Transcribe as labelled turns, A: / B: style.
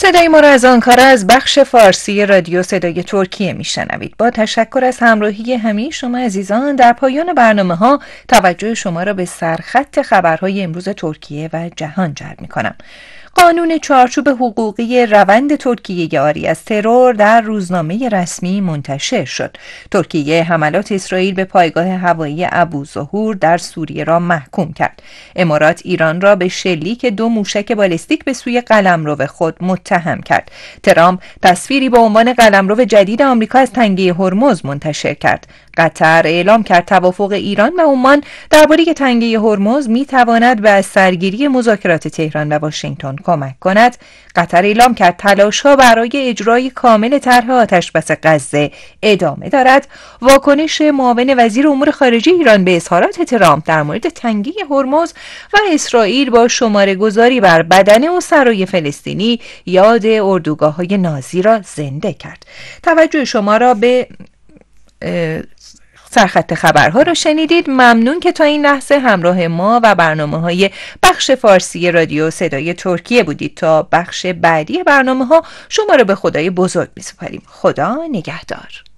A: صدای ما را از آنکارا از بخش فارسی رادیو صدای ترکیه میشنوید. با تشکر از همراهی همه شما عزیزان، در پایان برنامه ها توجه شما را به سرخط خبرهای امروز ترکیه و جهان جلب می کنم. قانون چارچوب حقوقی روند ترکیه عاری از ترور در روزنامه رسمی منتشر شد. ترکیه حملات اسرائیل به پایگاه هوایی ابوظهور در سوریه را محکوم کرد. امارات ایران را به شلیک 2 موشک بالستیک به سوی قلمرو خود متهم کرد. ترامپ تصویری با عنوان قلمرو جدید آمریکا از تنگه هرمز منتشر کرد. قطر اعلام کرد توافق ایران و عمان درباره تنگه هرمز میتواند به از سرگیری مذاکرات تهران و واشنگتن کمک کند. قطر اعلام کرد تلاش‌ها برای اجرای کامل طرح آتش‌بس غزه ادامه دارد. واکنش معاون وزیر امور خارجه ایران به اظهارات ترامپ در مورد تنگه هرمز و اسرائیل با شماره گذاری بر بدن اسرای فلسطینی یاد اردوگاه‌های نازی را زنده کرد. توجه شما را به سرخط خبرها رو شنیدید. ممنون که تا این لحظه همراه ما و برنامه‌های بخش فارسی رادیو صدای ترکیه بودید. تا بخش بعدی برنامه‌ها شما رو به خدای بزرگ می‌سپاریم. خدا نگهدار.